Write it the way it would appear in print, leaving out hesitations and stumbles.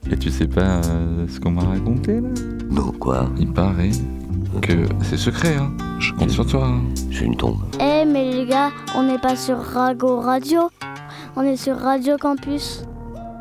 Et tu sais pas ce qu'on m'a raconté là? Non, quoi? Il paraît que c'est secret, hein. Je compte sur toi, hein. J'ai une tombe. Eh mais les gars, on n'est pas sur Rago Radio, on est sur Radio Campus.